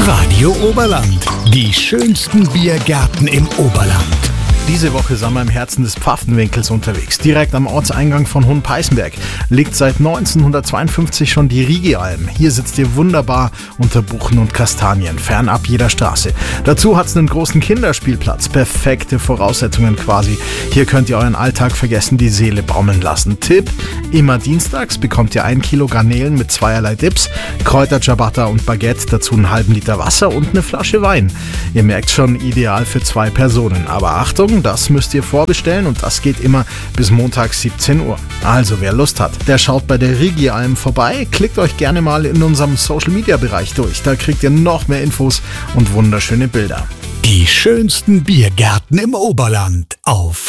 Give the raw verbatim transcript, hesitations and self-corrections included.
Radio Oberland. Die schönsten Biergärten im Oberland. Diese Woche sind wir im Herzen des Pfaffenwinkels unterwegs. Direkt am Ortseingang von Hohenpeißenberg liegt seit neunzehnhundertzweiundfünfzig schon die Rigi-Alm. Hier sitzt ihr wunderbar unter Buchen und Kastanien, fernab jeder Straße. Dazu hat's einen großen Kinderspielplatz. Perfekte Voraussetzungen quasi. Hier könnt ihr euren Alltag vergessen, die Seele baumeln lassen. Tipp: immer dienstags bekommt ihr ein Kilo Garnelen mit zweierlei Dips, Kräuter, Ciabatta und Baguette, dazu einen halben Liter Wasser und eine Flasche Wein. Ihr merkt schon, ideal für zwei Personen. Aber Achtung, das müsst ihr vorbestellen und das geht immer bis Montag siebzehn Uhr. Also wer Lust hat, der schaut bei der Rigi-Alm vorbei. Klickt euch gerne mal in unserem Social-Media-Bereich durch. Da kriegt ihr noch mehr Infos und wunderschöne Bilder. Die schönsten Biergärten im Oberland auf